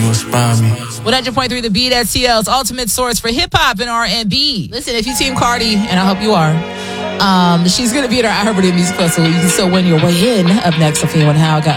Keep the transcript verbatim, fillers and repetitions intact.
you inspire me. one hundred point three The Beat, S T L's ultimate source for hip-hop and R and B. Listen, if you team Cardi, and I hope you are, um, she's going to be at our iHeartRadio Music Festival. You can still win your way in. Up next, Sophia and How got